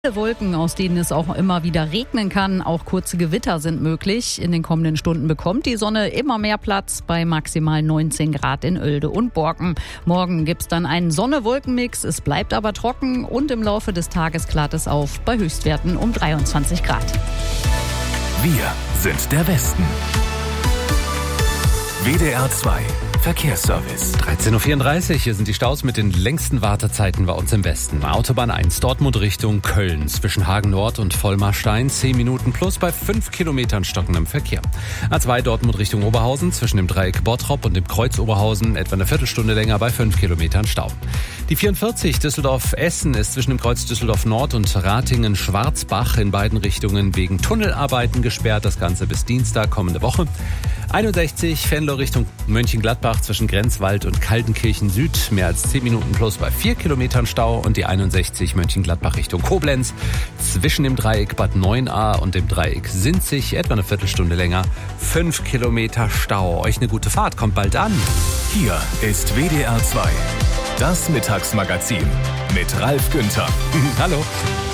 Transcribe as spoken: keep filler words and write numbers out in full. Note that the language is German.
Wolken, aus denen es auch immer wieder regnen kann. Auch kurze Gewitter sind möglich. In den kommenden Stunden bekommt die Sonne immer mehr Platz bei maximal neunzehn Grad in Oelde und Borken. Morgen gibt's dann einen Sonne-Wolken-Mix. Es bleibt aber trocken und im Laufe des Tages klart es auf bei Höchstwerten um dreiundzwanzig Grad. Wir sind der Westen. W D R zwei Verkehrsservice. dreizehn Uhr vierunddreißig, hier sind die Staus mit den längsten Wartezeiten bei uns im Westen. Autobahn eins, Dortmund Richtung Köln. Zwischen Hagen Nord und Vollmarstein zehn Minuten plus bei fünf Kilometern stockendem Verkehr. A zwei Dortmund Richtung Oberhausen. Zwischen dem Dreieck Bottrop und dem Kreuz Oberhausen etwa eine Viertelstunde länger bei fünf Kilometern Stau. Die vierundvierzig Düsseldorf-Essen ist zwischen dem Kreuz Düsseldorf Nord und Ratingen-Schwarzbach in beiden Richtungen wegen Tunnelarbeiten gesperrt. Das Ganze bis Dienstag kommende Woche. einundsechzig Venlo Richtung Mönchengladbach zwischen Grenzwald und Kaltenkirchen Süd. Mehr als zehn Minuten plus bei vier Kilometern Stau. Und die einundsechzig Mönchengladbach Richtung Koblenz zwischen dem Dreieck Bad Neuenahr und dem Dreieck Sinzig etwa eine Viertelstunde länger. fünf Kilometer Stau. Euch eine gute Fahrt, kommt bald an. Hier ist W D R zwei. Das Mittagsmagazin mit Ralf Günther. Hallo.